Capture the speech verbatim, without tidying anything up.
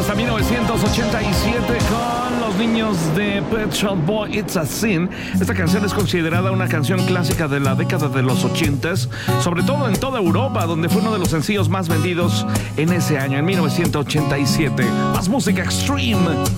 hasta mil novecientos ochenta y siete con los niños de Pet Shop Boys, It's a Sin. Esta canción es considerada una canción clásica de la década de los ochentas, sobre todo en toda Europa, donde fue uno de los sencillos más vendidos en ese año, en mil novecientos ochenta y siete. Más música extreme.